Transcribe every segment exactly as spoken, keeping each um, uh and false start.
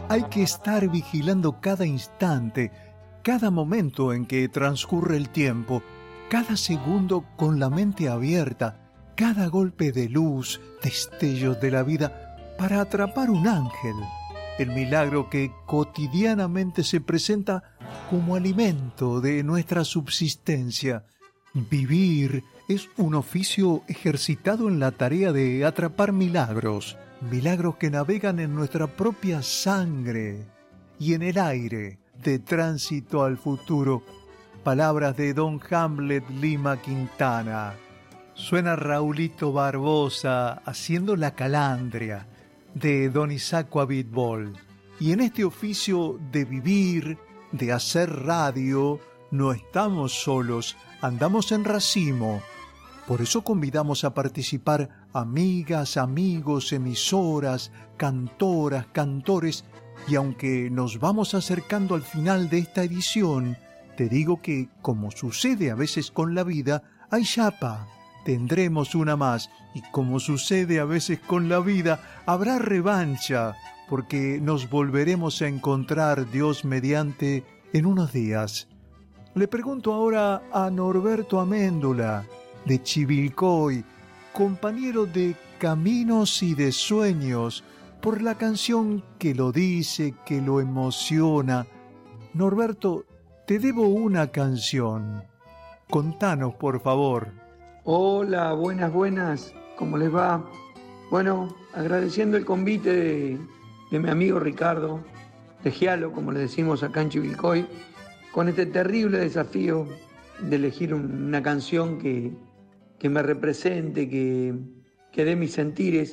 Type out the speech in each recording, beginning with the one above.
Hay que estar vigilando cada instante, cada momento en que transcurre el tiempo, cada segundo con la mente abierta, cada golpe de luz, destellos de la vida, para atrapar un ángel, el milagro que cotidianamente se presenta como alimento de nuestra subsistencia. Vivir es un oficio ejercitado en la tarea de atrapar milagros, milagros que navegan en nuestra propia sangre y en el aire de tránsito al futuro. Palabras de don Hamlet Lima Quintana. Suena Raulito Barbosa haciendo La Calandria de don Isaac Abitbol. Y en este oficio de vivir, de hacer radio, no estamos solos, andamos en racimo. Por eso convidamos a participar amigas, amigos, emisoras, cantoras, cantores, y aunque nos vamos acercando al final de esta edición, te digo que, como sucede a veces con la vida, hay chapa. Tendremos una más, y como sucede a veces con la vida, habrá revancha, porque nos volveremos a encontrar, Dios mediante, en unos días. Le pregunto ahora a Norberto Améndola, de Chivilcoy, compañero de caminos y de sueños, por la canción que lo dice, que lo emociona. Norberto, te debo una canción. Contanos, por favor. Hola, buenas, buenas. ¿Cómo les va? Bueno, agradeciendo el convite de, de mi amigo Ricardo, de Gialo, como le decimos acá en Chivilcoy, con este terrible desafío de elegir una canción que, que me represente, que, que dé mis sentires.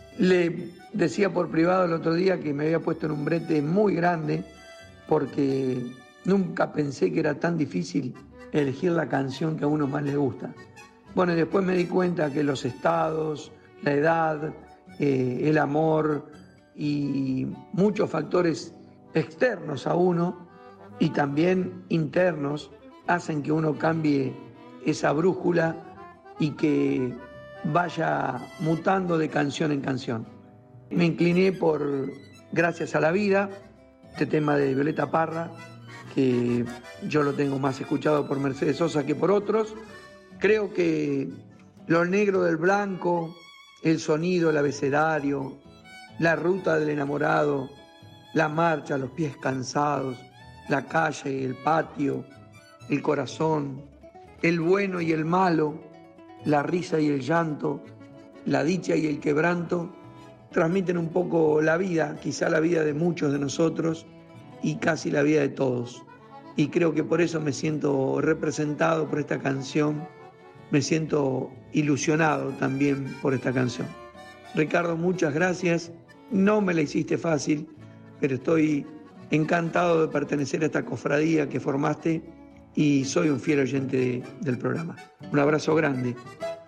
Le decía por privado el otro día que me había puesto en un brete muy grande porque nunca pensé que era tan difícil elegir la canción que a uno más le gusta. Bueno, y después me di cuenta que los estados, la edad, eh, el amor y muchos factores externos a uno y también internos hacen que uno cambie esa brújula y que vaya mutando de canción en canción. Me incliné por Gracias a la Vida, este tema de Violeta Parra, que yo lo tengo más escuchado por Mercedes Sosa que por otros. Creo que lo negro del blanco, el sonido, el abecedario, la ruta del enamorado, la marcha, los pies cansados, la calle, el patio, el corazón, el bueno y el malo, la risa y el llanto, la dicha y el quebranto, transmiten un poco la vida, quizá la vida de muchos de nosotros y casi la vida de todos. Y creo que por eso me siento representado por esta canción, me siento ilusionado también por esta canción. Ricardo, muchas gracias. No me la hiciste fácil, pero estoy encantado de pertenecer a esta cofradía que formaste y soy un fiel oyente de, del programa. Un abrazo grande.